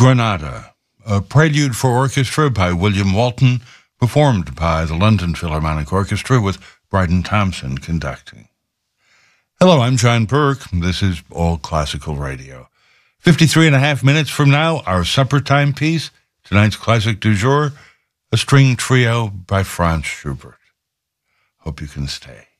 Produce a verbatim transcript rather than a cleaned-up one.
Granada, a prelude for orchestra by William Walton, performed by the London Philharmonic Orchestra with Bryden Thompson conducting. Hello, I'm John Burke. This is All Classical Radio. fifty-three and a half minutes from now, our supper time piece, tonight's classic du jour, a string trio by Franz Schubert. Hope you can stay.